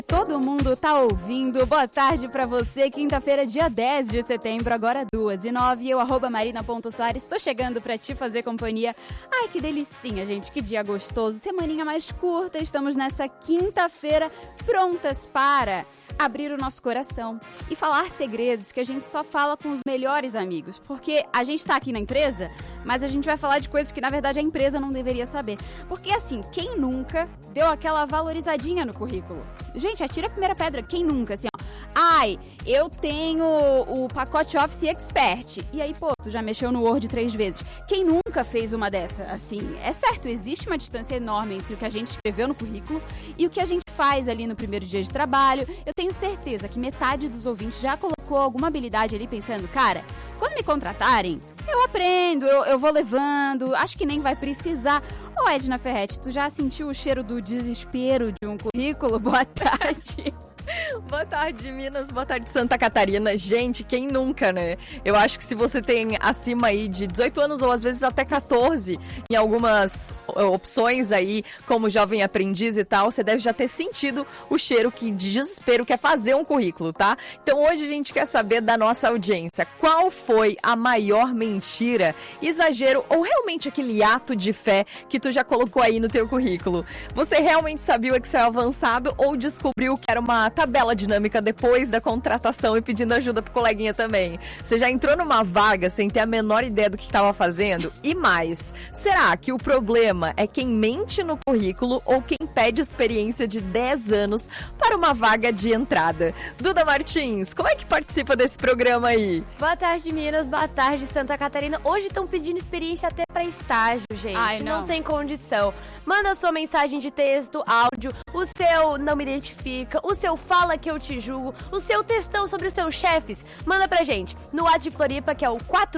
Todo mundo tá ouvindo. Boa tarde pra você. Quinta-feira, dia 10 de setembro, agora 2h09. Eu, @marina.soares, tô chegando pra te fazer companhia. Ai, que delicinha, gente. Que dia gostoso. Semaninha mais curta. Estamos nessa quinta-feira prontas para abrir o nosso coração e falar segredos que a gente só fala com os melhores amigos. Porque a gente tá aqui na empresa, mas a gente vai falar de coisas que, na verdade, a empresa não deveria saber. Porque, assim, quem nunca deu aquela valorizadinha no currículo? Gente, atira a primeira pedra. Quem nunca, assim, ó. Ai, eu tenho o pacote Office Expert. E aí, pô, tu já mexeu no Word 3 vezes. Quem nunca fez uma dessa? Assim, é certo, existe uma distância enorme entre o que a gente escreveu no currículo e o que a gente faz ali no primeiro dia de trabalho. Eu tenho certeza que metade dos ouvintes já colocou alguma habilidade ali pensando, cara, quando me contratarem, eu aprendo, eu vou levando, acho que nem vai precisar. Ô, Edna Ferretti, tu já sentiu o cheiro do desespero de um currículo? Boa tarde. Boa tarde, Minas. Boa tarde, Santa Catarina. Gente, quem nunca, né? Eu acho que se você tem acima aí de 18 anos ou às vezes até 14 em algumas opções aí, como jovem aprendiz e tal, você deve já ter sentido o cheiro de desespero que é fazer um currículo, tá? Então hoje a gente quer saber da nossa audiência, qual foi a maior mentira, exagero ou realmente aquele ato de fé que tu já colocou aí no teu currículo? Você realmente sabia o Excel avançado ou descobriu que era uma tabela dinâmica depois da contratação e pedindo ajuda pro coleguinha também? Você já entrou numa vaga sem ter a menor ideia do que estava fazendo? E mais, será que o problema é quem mente no currículo ou quem pede experiência de 10 anos para uma vaga de entrada? Duda Martins, como é que participa desse programa aí? Boa tarde, Minas. Boa tarde, Santa Catarina. Hoje estão pedindo experiência até para estágio, gente. Ai, não tem condição. Manda sua mensagem de texto, áudio, o seu não me identifica, o seu fala que eu te julgo, o seu textão sobre os seus chefes. Manda pra gente no WhatsApp de Floripa, que é o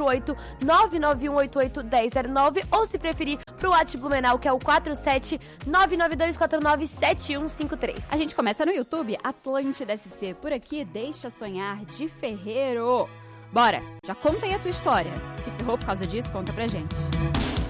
48991881009, ou se preferir, pro WhatsApp Blumenau, que é o 47992497153. A gente começa no YouTube, Atlântida SC. Por aqui, Deixa Sonhar, de Ferreiro. Bora, já conta aí a tua história. Se ferrou por causa disso, conta pra gente.